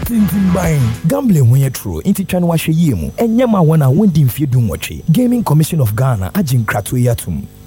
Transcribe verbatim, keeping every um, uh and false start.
tintin buying. Gambling when you're true, inti twa no ahwe yie mu. Enye ma wona wondi mfie dum watwe. Gaming Commission of Ghana agin kratoya tum.